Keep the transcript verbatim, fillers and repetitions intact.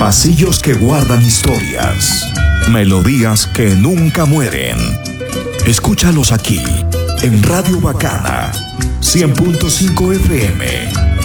Pasillos que guardan historias, melodías que nunca mueren. Escúchalos aquí, en Radio Bacana, cien punto cinco F M.